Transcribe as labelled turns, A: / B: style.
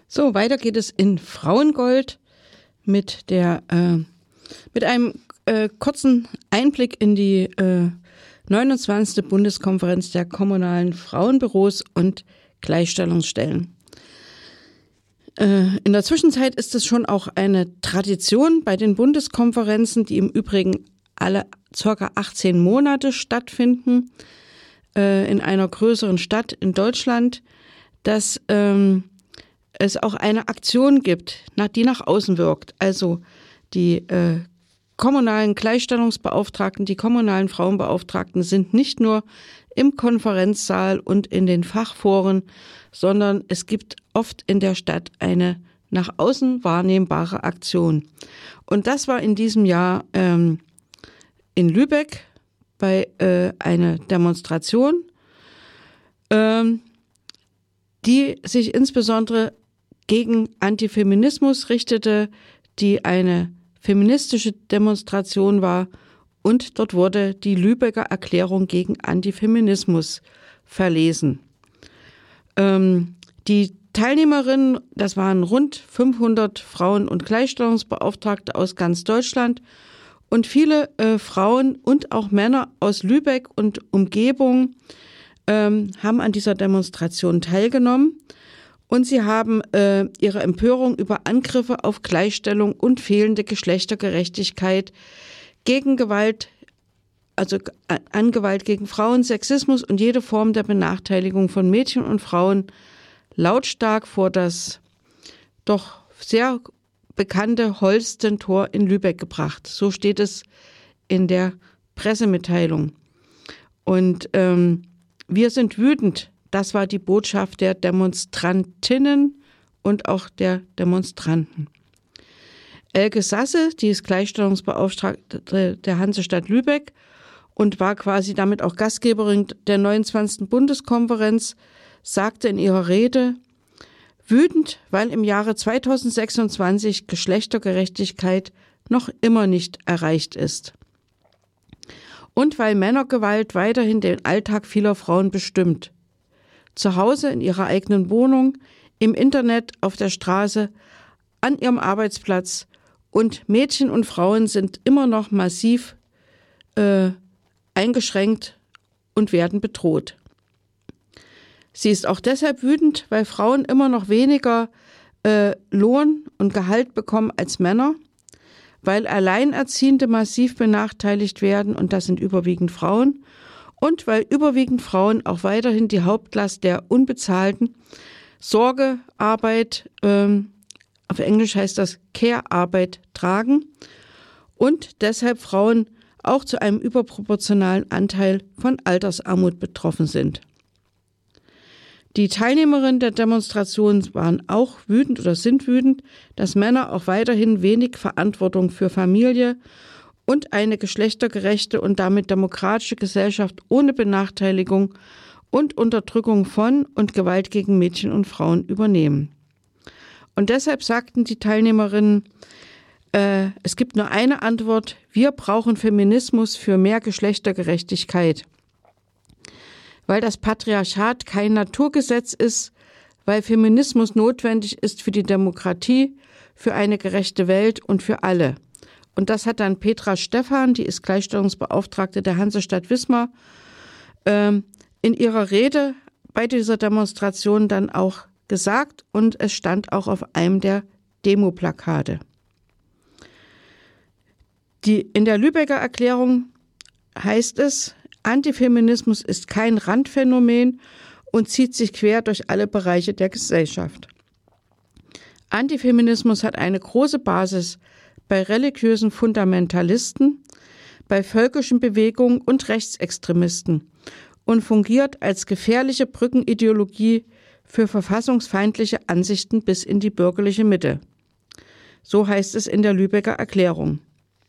A: So, weiter geht es in Frauengold mit einem kurzen Einblick in die 29. Bundeskonferenz der kommunalen Frauenbüros und Gleichstellungsstellen. In der Zwischenzeit ist es schon auch eine Tradition bei den Bundeskonferenzen, die im Übrigen alle ca. 18 Monate stattfinden, in einer größeren Stadt in Deutschland, dass es auch eine Aktion gibt, die nach außen wirkt. Also die kommunalen Gleichstellungsbeauftragten, die kommunalen Frauenbeauftragten sind nicht nur im Konferenzsaal und in den Fachforen, sondern es gibt oft in der Stadt eine nach außen wahrnehmbare Aktion. Und das war in diesem Jahr in Lübeck bei einer Demonstration, die sich insbesondere gegen Antifeminismus richtete, die eine feministische Demonstration war, und dort wurde die Lübecker Erklärung gegen Antifeminismus verlesen. Die Teilnehmerinnen, das waren rund 500 Frauen- und Gleichstellungsbeauftragte aus ganz Deutschland und viele Frauen und auch Männer aus Lübeck und Umgebung haben an dieser Demonstration teilgenommen. Und sie haben ihre Empörung über Angriffe auf Gleichstellung und fehlende Geschlechtergerechtigkeit gegen Gewalt, also an Gewalt gegen Frauen, Sexismus und jede Form der Benachteiligung von Mädchen und Frauen lautstark vor das doch sehr bekannte Holstentor in Lübeck gebracht. So steht es in der Pressemitteilung. Und wir sind wütend. Das war die Botschaft der Demonstrantinnen und auch der Demonstranten. Elke Sasse, die ist Gleichstellungsbeauftragte der Hansestadt Lübeck und war quasi damit auch Gastgeberin der 29. Bundeskonferenz, sagte in ihrer Rede: wütend, weil im Jahre 2026 Geschlechtergerechtigkeit noch immer nicht erreicht ist. Und weil Männergewalt weiterhin den Alltag vieler Frauen bestimmt. Zu Hause, in ihrer eigenen Wohnung, im Internet, auf der Straße, an ihrem Arbeitsplatz. Und Mädchen und Frauen sind immer noch massiv eingeschränkt und werden bedroht. Sie ist auch deshalb wütend, weil Frauen immer noch weniger Lohn und Gehalt bekommen als Männer, weil Alleinerziehende massiv benachteiligt werden, und das sind überwiegend Frauen, und weil überwiegend Frauen auch weiterhin die Hauptlast der unbezahlten Sorgearbeit, auf Englisch heißt das Care-Arbeit, tragen und deshalb Frauen auch zu einem überproportionalen Anteil von Altersarmut betroffen sind. Die Teilnehmerinnen der Demonstration waren auch wütend oder sind wütend, dass Männer auch weiterhin wenig Verantwortung für Familie und eine geschlechtergerechte und damit demokratische Gesellschaft ohne Benachteiligung und Unterdrückung von und Gewalt gegen Mädchen und Frauen übernehmen. Und deshalb sagten die Teilnehmerinnen, es gibt nur eine Antwort: wir brauchen Feminismus für mehr Geschlechtergerechtigkeit. Weil das Patriarchat kein Naturgesetz ist, weil Feminismus notwendig ist für die Demokratie, für eine gerechte Welt und für alle. Und das hat dann Petra Stephan, die ist Gleichstellungsbeauftragte der Hansestadt Wismar, in ihrer Rede bei dieser Demonstration dann auch gesagt, und es stand auch auf einem der Demoplakate. In der Lübecker Erklärung heißt es: Antifeminismus ist kein Randphänomen und zieht sich quer durch alle Bereiche der Gesellschaft. Antifeminismus hat eine große Basis bei religiösen Fundamentalisten, bei völkischen Bewegungen und Rechtsextremisten und fungiert als gefährliche Brückenideologie für verfassungsfeindliche Ansichten bis in die bürgerliche Mitte. So heißt es in der Lübecker Erklärung.